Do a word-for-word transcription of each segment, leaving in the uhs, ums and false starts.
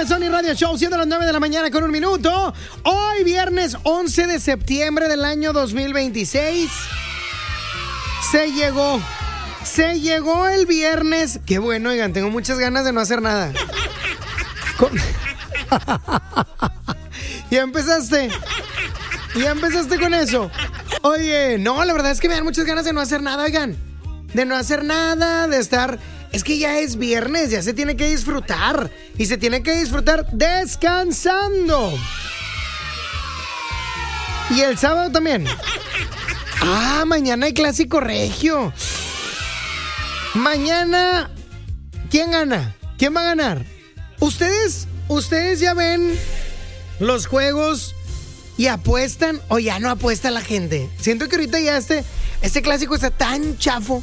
de Sony Radio Show, siendo las nueve de la mañana con un minuto. Hoy viernes once de septiembre del año dos mil veintiséis. Se llegó. Se llegó el viernes. Qué bueno, oigan, tengo muchas ganas de no hacer nada. Con... Ya empezaste. Ya empezaste con eso. Oye, no, la verdad es que me dan muchas ganas de no hacer nada, oigan. De no hacer nada, de estar... Es que ya es viernes, ya se tiene que disfrutar. Y se tiene que disfrutar descansando. Y el sábado también. Ah, mañana hay clásico regio. Mañana, ¿quién gana? ¿Quién va a ganar? ¿Ustedes, ustedes ya ven los juegos y apuestan o ya no apuesta la gente? Siento que ahorita ya este, este clásico está tan chafo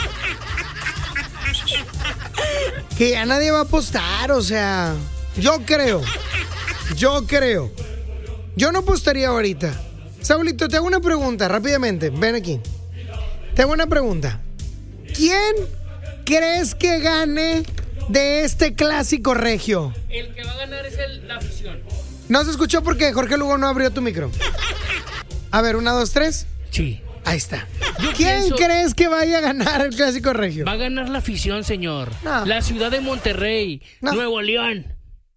que ya nadie va a apostar, o sea, yo creo, yo creo. Yo no apostaría ahorita. Saulito, te hago una pregunta rápidamente, ven aquí. Te hago una pregunta. ¿Quién crees que gane de este clásico regio? El que va a ganar es el, la afición. No se escuchó porque Jorge Lugo no abrió tu micro. A ver, una, dos, tres. Sí. Ahí está. Yo ¿Quién pienso, crees que vaya a ganar el clásico regio? Va a ganar la afición, señor. No. La ciudad de Monterrey, No. Nuevo León.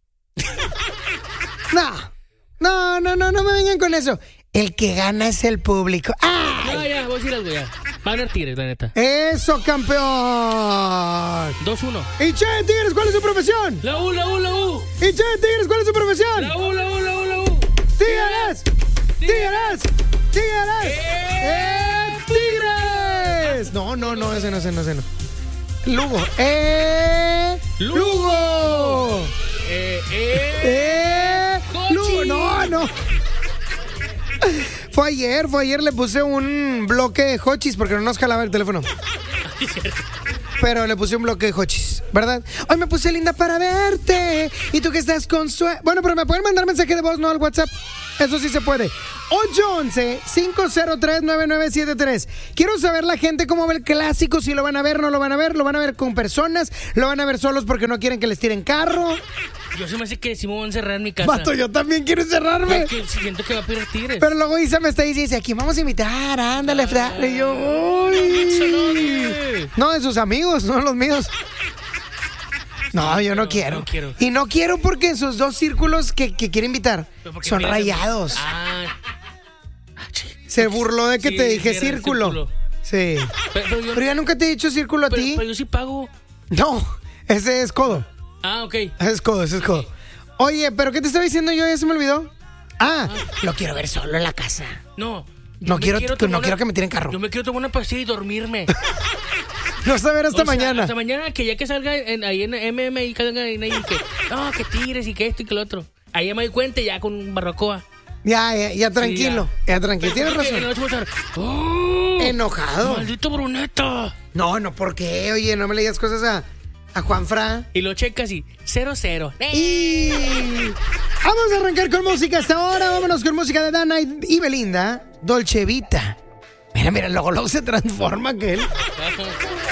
No, no, no, no, no me vengan con eso. El que gana es el público. ¡Ay! Ya, ya, voy a decir algo ya. Va a ganar Tigres, la neta. ¡Eso, campeón! dos uno. ¿Y Che Tigres, cuál es su profesión? La U, la U, la U. ¿Y Che Tigres, cuál es su profesión? La U, la U, la U, la U. ¡Tigres! ¡Tigres! ¡Tigres! ¡Eh! ¡Tigres! No, no, no, ese no, ese no, ese no. Lugo. ¡Eh! Lugo. ¡Lugo! Eh, eh. ¡Eh! Cochi. ¡Lugo! No, no. Fue ayer, fue ayer, le puse un bloque de hochis porque no nos jalaba el teléfono. Pero le puse un bloque de hochis, ¿verdad? Hoy me puse linda para verte. Y tú que estás con su... Bueno, pero me pueden mandar mensaje de voz, no al WhatsApp. Eso sí se puede. ocho once, cinco cero tres, nueve nueve siete tres. Quiero saber la gente cómo ve el clásico. Si lo van a ver, no lo van a ver. Lo van a ver con personas. Lo van a ver solos porque no quieren que les tiren carro. Yo se me hace que sí me voy a encerrar en mi casa. Vato, yo también quiero encerrarme. Porque siento que va a perder Tigres. Pero luego Isa me está diciendo, aquí vamos a invitar, ándale, Ah, Fran. Y yo, uy. No, de sus amigos, no los míos. No, yo no quiero. no quiero. Y no quiero porque sus dos círculos que, que quiere invitar son pierden. rayados. Ah. Se burló de que Sí, te dije cierra el círculo. círculo. Sí. Pero, pero yo, Pero ya nunca te he dicho círculo a pero, ti. pero yo sí pago. No, ese es codo. Ah, ok. Ese es codo, ese es codo. Oye, ¿pero qué te estaba diciendo yo? Ya se me olvidó. Ah, lo quiero ver solo en la casa. No. No me quiero, tomar no una- quiero que me tiren carro. Yo me quiero tomar una pastilla y dormirme. No vas a ver hasta O sea, mañana. hasta mañana, que ya que salga en, ahí en M M I, que salga en ahí, que no, que Tigres y que esto y que lo otro. Ahí ya me doy cuenta ya con un barbacoa. Ya, ya, ya tranquilo. Sí, ya. tranquilo. Tienes Porque en la razón. noche voy a estar, ¡oh! Enojado. ¡Maldito Bruneta! No, no, ¿por qué? Oye, no me le digas cosas a, a Juanfra. Y lo checas y cero cero. Y vamos a arrancar con música hasta ahora. Vámonos con música de Dana y, y Belinda. Dolce Vita. Mira, mira, luego, luego se transforma aquel.